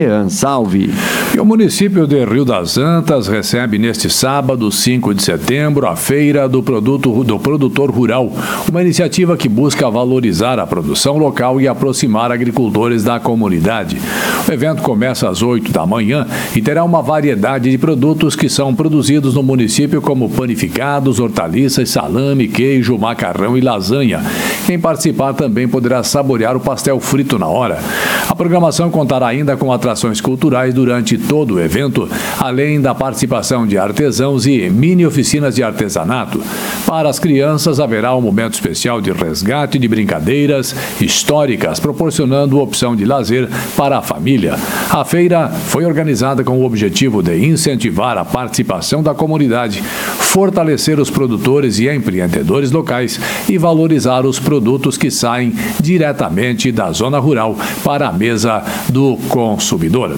Salve! E o município de Rio das Antas recebe neste sábado, 5 de setembro, a Feira do Produtor Rural, uma iniciativa que busca valorizar a produção local e aproximar agricultores da comunidade. O evento começa às 8 da manhã e terá uma variedade de produtos que são produzidos no município, como panificados, hortaliças, salame, queijo, macarrão e lasanha. Quem participar também poderá saborear o pastel frito na hora. A programação contará ainda com atrações culturais durante todo o evento, além da participação de artesãos e mini oficinas de artesanato. Para as crianças, haverá um momento especial de resgate de brincadeiras históricas, proporcionando opção de lazer para a família. A feira foi organizada com o objetivo de incentivar a participação da comunidade, fortalecer os produtores e empreendedores locais e valorizar os produtos que saem diretamente da zona rural para a mesa do consumidor.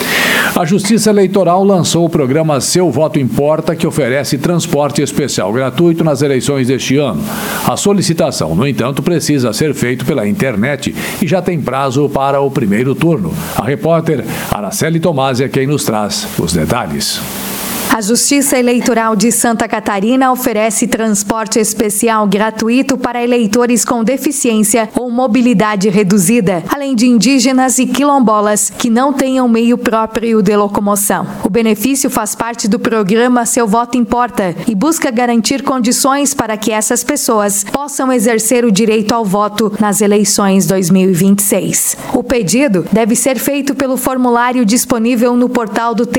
A Justiça Eleitoral lançou o programa Seu Voto Importa, que oferece transporte especial gratuito nas eleições deste ano. A solicitação, no entanto, precisa ser feita pela internet e já tem prazo para o primeiro turno. A repórter Araceli Tomasi é quem nos traz os detalhes. A Justiça Eleitoral de Santa Catarina oferece transporte especial gratuito para eleitores com deficiência ou mobilidade reduzida, além de indígenas e quilombolas que não tenham meio próprio de locomoção. O benefício faz parte do programa Seu Voto Importa e busca garantir condições para que essas pessoas possam exercer o direito ao voto nas eleições 2026. O pedido deve ser feito pelo formulário disponível no portal do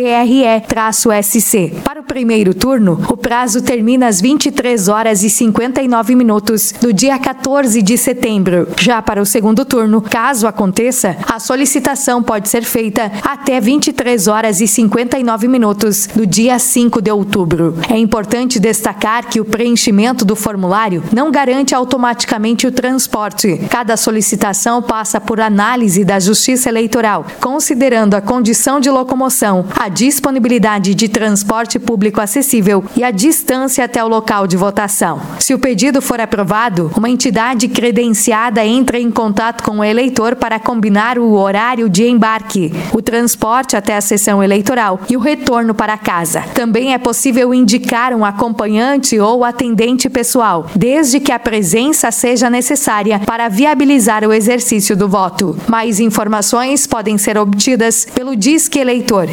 TRE-SC. Para o primeiro turno, o prazo termina às 23 horas e 59 minutos do dia 14 de setembro. Já para o segundo turno, caso aconteça, a solicitação pode ser feita até 23 horas e 59 minutos do dia 5 de outubro. É importante destacar que o preenchimento do formulário não garante automaticamente o transporte. Cada solicitação passa por análise da Justiça Eleitoral, considerando a condição de locomoção, a disponibilidade de transporte público acessível e a distância até o local de votação. Se o pedido for aprovado, uma entidade credenciada entra em contato com o eleitor para combinar o horário de embarque, o transporte até a sessão eleitoral e o retorno para casa. Também é possível indicar um acompanhante ou atendente pessoal, desde que a presença seja necessária para viabilizar o exercício do voto. Mais informações podem ser obtidas pelo Disque Eleitor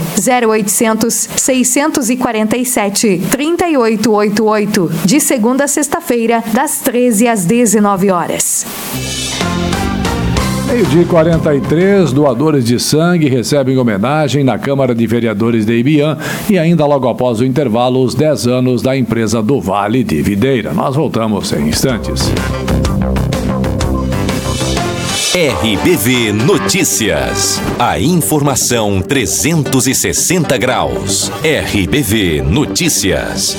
0800 647 3888, de segunda a sexta-feira, das 13 às 19 horas. Meio-dia 43, doadores de sangue recebem homenagem na Câmara de Vereadores de Ibiam e ainda logo após o intervalo, os 10 anos da empresa do Vale de Videira. Nós voltamos em instantes. RBV Notícias. A informação 360 graus. RBV Notícias.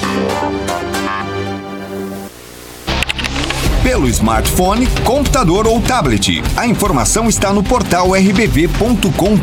Pelo smartphone, computador ou tablet. A informação está no portal rbv.com.br.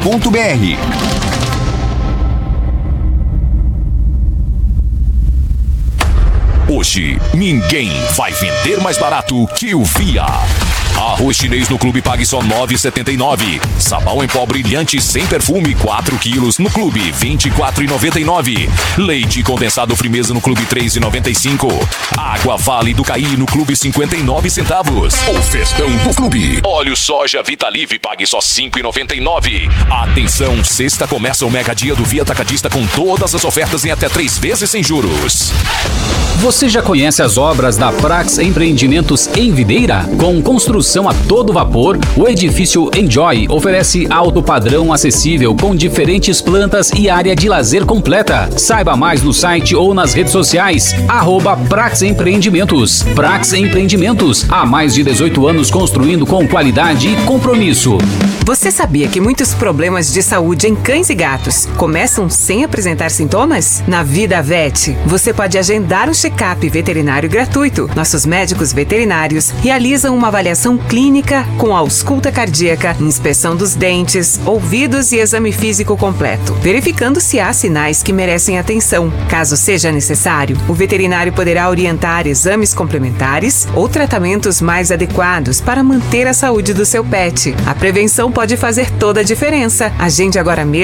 Hoje, ninguém vai vender mais barato que o Via. Arroz chinês no Clube pague só R$ 9,79. Sabão em pó brilhante sem perfume 4 quilos no Clube R$ 24,99. Leite condensado Frimeza no Clube R$ 3,95. Água Vale do Caí no Clube 59 centavos. O festão do Clube. Óleo soja Vitalive pague só R$ 5,99. Atenção, sexta começa o mega dia do Via Atacadista com todas as ofertas em até 3 vezes sem juros. Você já conhece as obras da Prax Empreendimentos em Videira? Com construção a todo vapor, o edifício Enjoy oferece alto padrão acessível com diferentes plantas e área de lazer completa. Saiba mais no site ou nas redes sociais, @Prax Empreendimentos. Prax Empreendimentos, há mais de 18 anos construindo com qualidade e compromisso. Você sabia que muitos problemas de saúde em cães e gatos começam sem apresentar sintomas? Na Vida Vet, você pode agendar um check-up veterinário gratuito. Nossos médicos veterinários realizam uma avaliação clínica com ausculta cardíaca, inspeção dos dentes, ouvidos e exame físico completo, verificando se há sinais que merecem atenção. Caso seja necessário, o veterinário poderá orientar exames complementares ou tratamentos mais adequados para manter a saúde do seu pet. A prevenção pode fazer toda a diferença. Agende agora mesmo